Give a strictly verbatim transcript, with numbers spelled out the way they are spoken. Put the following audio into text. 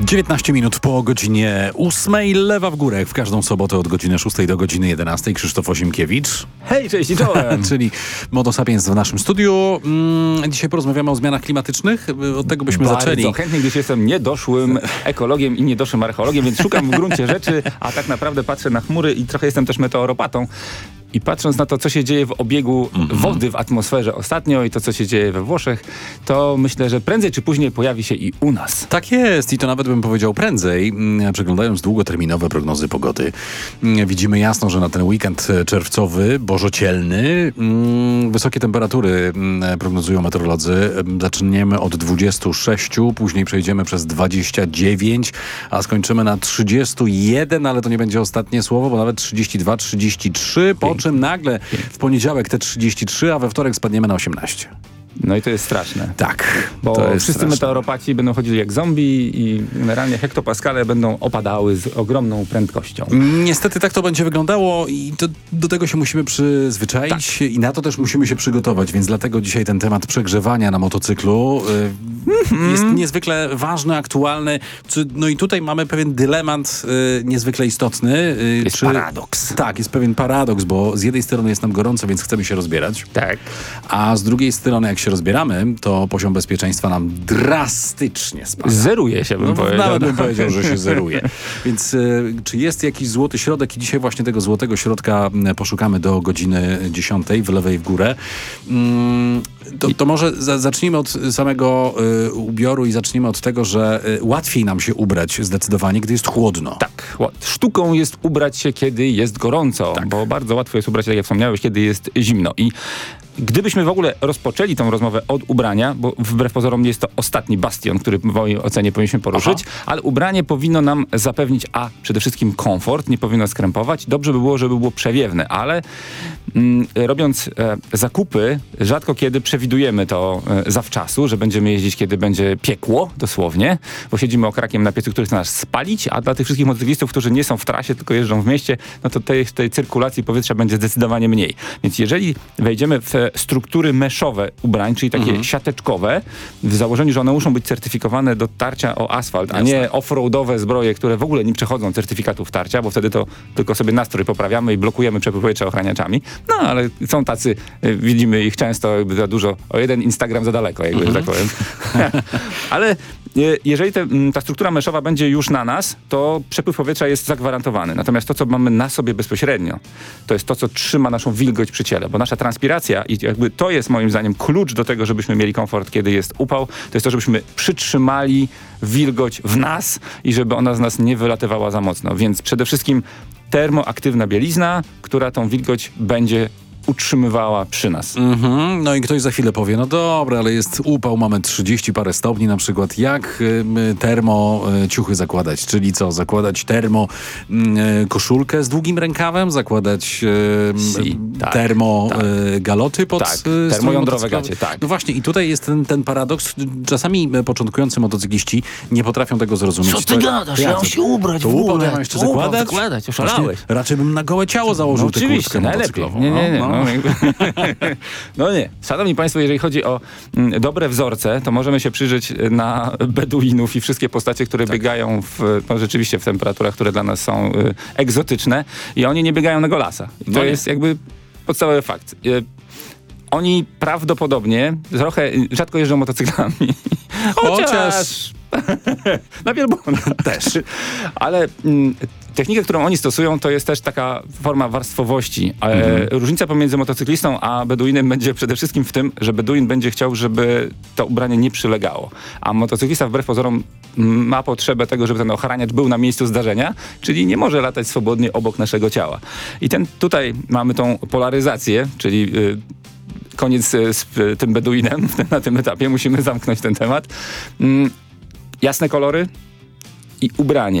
dziewiętnaście minut po godzinie ósmej. Lewa w górę w każdą sobotę od godziny szóstej do godziny jedenastej. Krzysztof Osimkiewicz. Hej, cześć i czołem. Czyli Modo Sapiens w naszym studiu. Mm, dzisiaj porozmawiamy o zmianach klimatycznych. Od tego byśmy Bardzo zaczęli. Bardzo chętnie, gdyż jestem niedoszłym ekologiem i niedoszłym archeologiem, więc szukam w gruncie rzeczy, a tak naprawdę patrzę na chmury i trochę jestem też meteoropatą. I patrząc na to, co się dzieje w obiegu mm-hmm. wody w atmosferze ostatnio i to, co się dzieje we Włoszech, to myślę, że prędzej czy później pojawi się i u nas. Tak jest i to nawet bym powiedział prędzej. Przeglądając długoterminowe prognozy pogody, widzimy jasno, że na ten weekend czerwcowy, bożocielny, wysokie temperatury prognozują meteorolodzy. Zaczniemy od dwudziestu sześciu, później przejdziemy przez dwadzieścia dziewięć, a skończymy na trzydzieści jeden, ale to nie będzie ostatnie słowo, bo nawet trzydzieści dwa, trzydzieści trzy, po czym nagle w poniedziałek te trzydzieści trzy, a we wtorek spadniemy na osiemnaście. No i to jest straszne. Tak. Bo to jest wszyscy straszne. meteoropaci będą chodzili jak zombie i generalnie hektopaskale będą opadały z ogromną prędkością. Niestety tak to będzie wyglądało i to, do tego się musimy przyzwyczaić tak. i na to też musimy się przygotować, więc dlatego dzisiaj ten temat przegrzewania na motocyklu y, mm-hmm. jest niezwykle ważny, aktualny. No i tutaj mamy pewien dylemat y, niezwykle istotny. Y, jest czy, paradoks. Tak, jest pewien paradoks, bo z jednej strony jest nam gorąco, więc chcemy się rozbierać. Tak. A z drugiej strony, jak się rozbieramy, to poziom bezpieczeństwa nam drastycznie spada. Zeruje się, bym no, powiedział. Nawet bym powiedział, że się zeruje. Więc y, czy jest jakiś złoty środek? I dzisiaj właśnie tego złotego środka poszukamy do godziny dziesiątej w lewej w górę. Mm, to, to może za, zacznijmy od samego y, ubioru i zacznijmy od tego, że y, łatwiej nam się ubrać zdecydowanie, gdy jest chłodno. Tak. Sztuką jest ubrać się, kiedy jest gorąco, tak. bo bardzo łatwo jest ubrać się, tak jak wspomniałeś, kiedy jest zimno. I gdybyśmy w ogóle rozpoczęli tą rozmowę od ubrania, bo wbrew pozorom jest to ostatni bastion, który w mojej ocenie powinniśmy poruszyć, Aha. ale ubranie powinno nam zapewnić a przede wszystkim komfort, nie powinno skrępować. Dobrze by było, żeby było przewiewne, ale mm, robiąc e, zakupy, rzadko kiedy przewidujemy to e, zawczasu, że będziemy jeździć, kiedy będzie piekło, dosłownie, bo siedzimy okrakiem na piecu, który chce nas spalić, a dla tych wszystkich motocyklistów, którzy nie są w trasie, tylko jeżdżą w mieście, no to tej, tej cyrkulacji powietrza będzie zdecydowanie mniej. Więc jeżeli wejdziemy w struktury meszowe ubrań, czyli takie mhm. siateczkowe, w założeniu, że one muszą być certyfikowane do tarcia o asfalt, Jasne. a nie off-roadowe zbroje, które w ogóle nie przechodzą certyfikatów tarcia, bo wtedy to tylko sobie nastrój poprawiamy i blokujemy przepływ powietrza ochraniaczami. No, ale są tacy, widzimy ich często jakby za dużo, o jeden Instagram za daleko, jakby, mhm. że tak powiem. Ale jeżeli te, ta struktura meszowa będzie już na nas, to przepływ powietrza jest zagwarantowany. Natomiast to, co mamy na sobie bezpośrednio, to jest to, co trzyma naszą wilgoć przy ciele, bo nasza transpiracja i jakby to jest moim zdaniem klucz do tego, żebyśmy mieli komfort, kiedy jest upał, to jest to, żebyśmy przytrzymali wilgoć w nas i żeby ona z nas nie wylatywała za mocno. Więc przede wszystkim termoaktywna bielizna, która tą wilgoć będzie utrzymywała przy nas. Mm-hmm. No i ktoś za chwilę powie, no dobra, ale jest upał, mamy trzydzieści parę stopni na przykład. Jak y, termo y, ciuchy zakładać? Czyli co? Zakładać termo y, koszulkę z długim rękawem? Zakładać y, si, tak, termo tak. Y, galoty pod tak, y, termojądrowe gacie, tak. No właśnie i tutaj jest ten, ten paradoks. Czasami początkujący motocykliści nie potrafią tego zrozumieć. Co ty to, gadasz? Ja mam się ubrać to w ogóle. To ja mam jeszcze zakładać? zakładać, oszalałeś. Raczej bym na gołe ciało założył no, tę kurtkę motocyklową. Nie, nie, nie. No, no. No nie. Szanowni Państwo, jeżeli chodzi o m, dobre wzorce, to możemy się przyjrzeć na Beduinów i wszystkie postacie, które tak. biegają w, no, rzeczywiście w temperaturach, które dla nas są y, egzotyczne i oni nie biegają na golasa. I to no jest jakby podstawowy fakt. Y, oni prawdopodobnie trochę rzadko jeżdżą motocyklami. Chociaż... Chociaż... na wielbłądach też. Ale mm, technika, którą oni stosują, to jest też taka forma warstwowości. E, mhm. Różnica pomiędzy motocyklistą a Beduinem będzie przede wszystkim w tym, że Beduin będzie chciał, żeby to ubranie nie przylegało. A motocyklista wbrew pozorom ma potrzebę tego, żeby ten ochraniacz był na miejscu zdarzenia, czyli nie może latać swobodnie obok naszego ciała. I ten tutaj mamy tą polaryzację, czyli y, koniec z tym Beduinem na tym etapie. Musimy zamknąć ten temat. Mm, jasne kolory i ubranie.